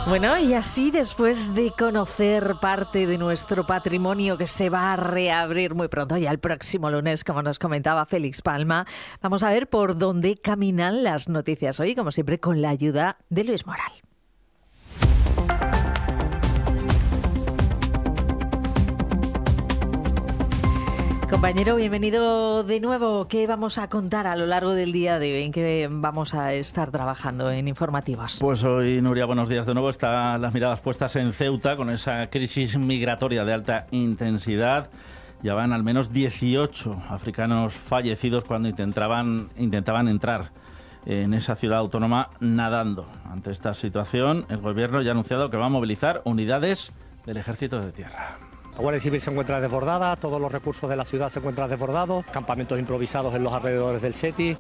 Bueno, y así después de conocer parte de nuestro patrimonio que se va a reabrir muy pronto, ya el próximo lunes, como nos comentaba Félix Palma, vamos a ver por dónde caminan las noticias hoy, como siempre, con la ayuda de Luis Moral. Compañero, bienvenido de nuevo. ¿Qué vamos a contar a lo largo del día de hoy? ¿En qué vamos a estar trabajando en informativos? Pues hoy, Nuria, buenos días de nuevo. Están las miradas puestas en Ceuta con esa crisis migratoria de alta intensidad. Ya van al menos 18 africanos fallecidos cuando intentaban entrar en esa ciudad autónoma nadando. Ante esta situación, el gobierno ya ha anunciado que va a movilizar unidades del Ejército de Tierra. La Guardia Civil se encuentra desbordada, todos los recursos de la ciudad se encuentran desbordados, campamentos improvisados en los alrededores del SETI.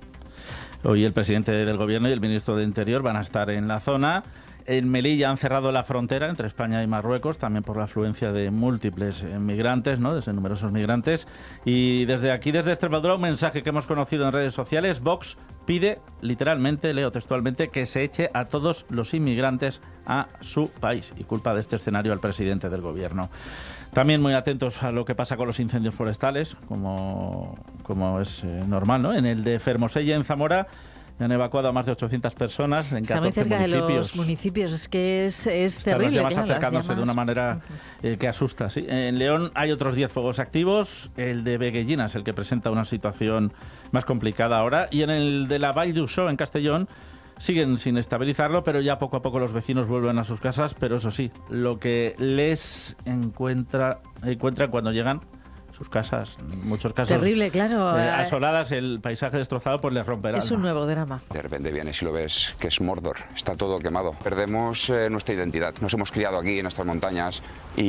Hoy el presidente del Gobierno y el ministro de Interior van a estar en la zona. En Melilla han cerrado la frontera entre España y Marruecos, también por la afluencia de múltiples migrantes, ¿no? Desde numerosos migrantes. Y desde aquí, desde Extremadura, un mensaje que hemos conocido en redes sociales. Vox pide, literalmente, leo textualmente, que se eche a todos los inmigrantes a su país. Y culpa de este escenario al presidente del Gobierno. También muy atentos a lo que pasa con los incendios forestales, como es normal, ¿no? En el de Fermosella, en Zamora, han evacuado a más de 800 personas en 14 municipios. Está muy cerca de los municipios, es que es terrible. Las llamas acercándose de una manera que asusta, ¿sí? En León hay otros 10 fuegos activos, el de Beguellina es el que presenta una situación más complicada ahora, y en el de la Vall d'Uixó, en Castellón, siguen sin estabilizarlo, pero ya poco a poco los vecinos vuelven a sus casas, pero eso sí, lo que les encuentran cuando llegan sus casas, en muchos casos terrible, claro, asoladas, el paisaje destrozado, pues les romperá. Es un nuevo drama. De repente vienes y lo ves que es Mordor, está todo quemado. Perdemos nuestra identidad, nos hemos criado aquí en estas montañas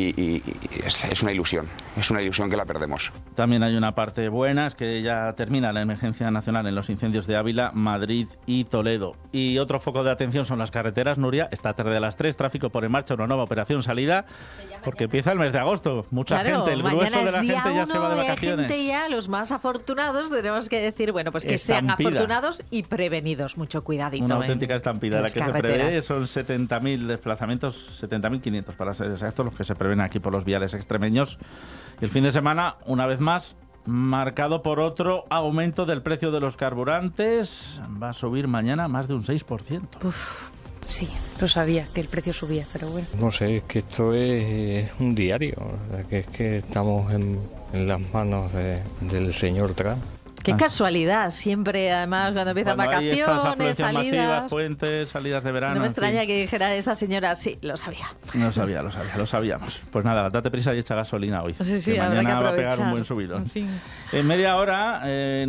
y es una ilusión que la perdemos. También hay una parte buena, es que ya termina la emergencia nacional en los incendios de Ávila, Madrid y Toledo. Y otro foco de atención son las carreteras, Nuria. Esta tarde a las 3, tráfico por en marcha, una nueva operación salida, porque empieza el mes de agosto. Mucha gente, el grueso de la gente ya se va de vacaciones. Gente ya, los más afortunados, tenemos que decir, bueno, pues que sean afortunados y prevenidos. Mucho cuidadito. Una auténtica estampida. La que carreteras se prevé son 70.000 desplazamientos, 70.500 para ser exactos, los que se prevén aquí por los viales extremeños. Y el fin de semana, una vez más, marcado por otro aumento del precio de los carburantes. Va a subir mañana más de un 6%. Uf. Sí, lo sabía, que el precio subía, pero bueno. No sé, es que esto es un diario, o sea, que es que estamos en las manos del señor Trump. Qué casualidad, siempre, además, cuando empiezan vacaciones, salidas... masivas, puentes, salidas de verano... No me extraña que dijera esa señora, sí, lo sabía. Lo sabíamos. Pues nada, date prisa y echa gasolina hoy. Sí, que mañana va a pegar un buen subidón. En fin. En media hora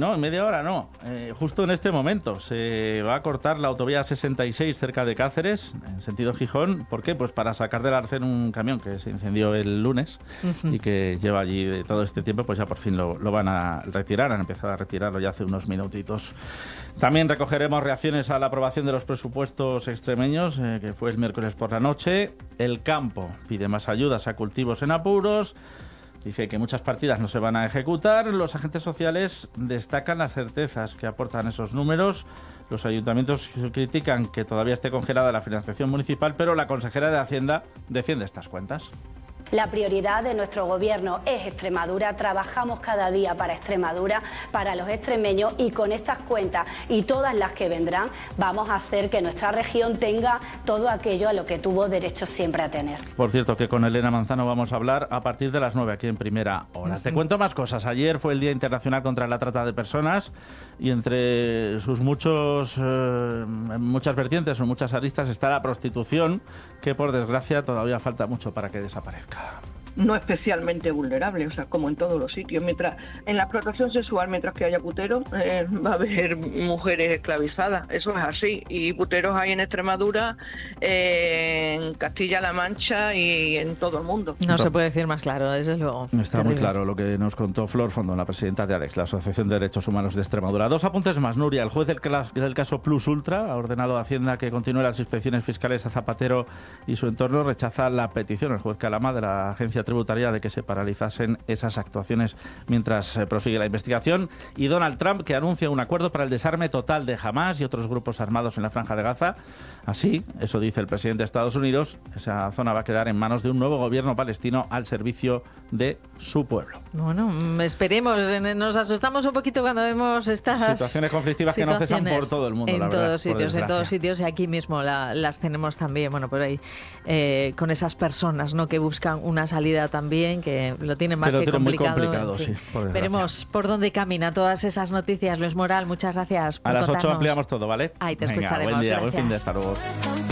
no. Justo en este momento se va a cortar la autovía 66 cerca de Cáceres, en sentido Gijón. ¿Por qué? Pues para sacar del arcén un camión que se incendió el lunes y que lleva allí de todo este tiempo, pues ya por fin lo van a retirar. Han empezado a retirarlo ya hace unos minutitos. También recogeremos reacciones a la aprobación de los presupuestos extremeños, que fue el miércoles por la noche. El campo pide más ayudas a cultivos en apuros. Dice que muchas partidas no se van a ejecutar. Los agentes sociales destacan las certezas que aportan esos números. Los ayuntamientos critican que todavía esté congelada la financiación municipal, pero la consejera de Hacienda defiende estas cuentas. La prioridad de nuestro gobierno es Extremadura, trabajamos cada día para Extremadura, para los extremeños, y con estas cuentas y todas las que vendrán vamos a hacer que nuestra región tenga todo aquello a lo que tuvo derecho siempre a tener. Por cierto, que con Elena Manzano vamos a hablar a partir de las 9 aquí en Primera Hora. Te cuento más cosas. Ayer fue el Día Internacional contra la Trata de Personas y entre sus muchas vertientes o muchas aristas está la prostitución, que por desgracia todavía falta mucho para que desaparezca. No especialmente vulnerable, o sea, como en todos los sitios. Mientras en la explotación sexual, mientras que haya puteros, va a haber mujeres esclavizadas, eso es así. Y puteros hay en Extremadura, en Castilla-La Mancha y en todo el mundo. No se puede decir más claro, desde luego. Está muy claro lo que nos contó Flor Fondón, la presidenta de ADEX, la Asociación de Derechos Humanos de Extremadura. Dos apuntes más, Nuria. El juez del caso Plus Ultra ha ordenado a Hacienda que continúe las inspecciones fiscales a Zapatero y su entorno. Rechaza la petición el juez Calama de la agencia agencia tributaria de que se paralizasen esas actuaciones mientras prosigue la investigación. Y Donald Trump, que anuncia un acuerdo para el desarme total de Hamás y otros grupos armados en la Franja de Gaza. Así, eso dice el presidente de Estados Unidos, esa zona va a quedar en manos de un nuevo gobierno palestino al servicio de su pueblo. Bueno, esperemos. Nos asustamos un poquito cuando vemos estas situaciones conflictivas que no cesan por todo el mundo, la verdad, en todos sitios, y aquí mismo las tenemos también, bueno, por ahí, con esas personas, ¿no?, que buscan una salida también, que lo tienen más que complicado. Muy complicado, sí, veremos por dónde camina todas esas noticias. Luis Moral, muchas gracias por contarnos. A las 8 ampliamos todo, ¿vale? Ahí te escucharemos. Buen día, gracias. Buen fin de, hasta luego.